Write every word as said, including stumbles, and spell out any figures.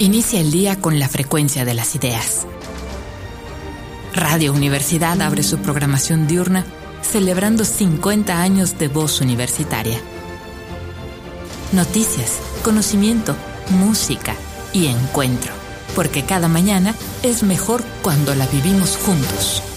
Inicia el día con la frecuencia de las ideas. Radio Universidad abre su programación diurna celebrando cincuenta años de voz universitaria. Noticias, conocimiento, música y encuentro, porque cada mañana es mejor cuando la vivimos juntos.